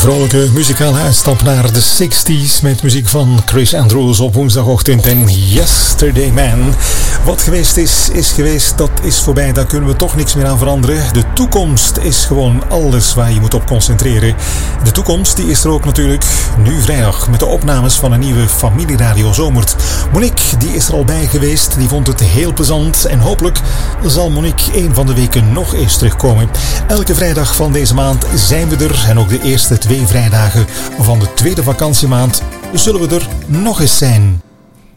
vrolijke muzikale uitstap naar de 60s met muziek van Chris Andrews op woensdagochtend en Yesterday Man. Wat geweest is, is geweest, dat is voorbij, daar kunnen we toch niks meer aan veranderen. De toekomst is gewoon alles waar je moet op concentreren. De toekomst die is er ook natuurlijk nu vrijdag met de opnames van een nieuwe familieradio Zomert. Monique die is er al bij geweest, die vond het heel plezant en hopelijk zal Monique een van de weken nog eens terugkomen. Elke vrijdag van deze maand zijn we er en ook de eerste 2 vrijdagen van de tweede vakantiemaand zullen we er nog eens zijn.